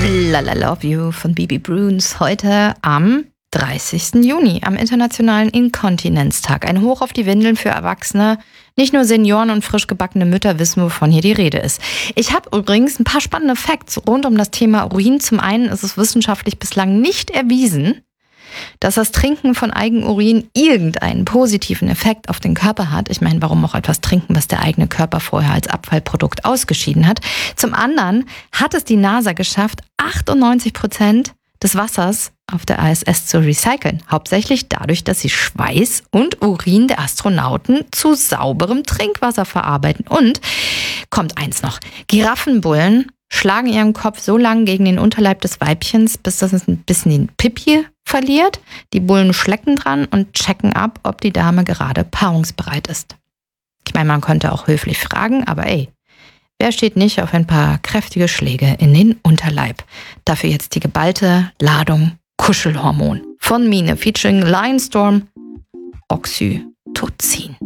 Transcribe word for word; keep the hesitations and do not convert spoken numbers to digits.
Lala Love You von Bibi Bruns heute am dreißigsten Juni, am Internationalen Inkontinenztag. Ein Hoch auf die Windeln für Erwachsene. Nicht nur Senioren und frisch gebackene Mütter wissen, wovon hier die Rede ist. Ich habe übrigens ein paar spannende Facts rund um das Thema Urin. Zum einen ist es wissenschaftlich bislang nicht erwiesen, dass das Trinken von Eigenurin irgendeinen positiven Effekt auf den Körper hat. Ich meine, warum auch etwas trinken, was der eigene Körper vorher als Abfallprodukt ausgeschieden hat. Zum anderen hat es die NASA geschafft, achtundneunzig Prozent des Wassers auf der I S S zu recyceln. Hauptsächlich dadurch, dass sie Schweiß und Urin der Astronauten zu sauberem Trinkwasser verarbeiten. Und kommt eins noch: Giraffenbullen schlagen ihren Kopf so lang gegen den Unterleib des Weibchens, bis das ein bisschen den Pipi verliert. Die Bullen schlecken dran und checken ab, ob die Dame gerade paarungsbereit ist. Ich meine, man könnte auch höflich fragen, aber ey, wer steht nicht auf ein paar kräftige Schläge in den Unterleib? Dafür jetzt die geballte Ladung Kuschelhormon von Mine featuring Lionstorm, Oxytocin.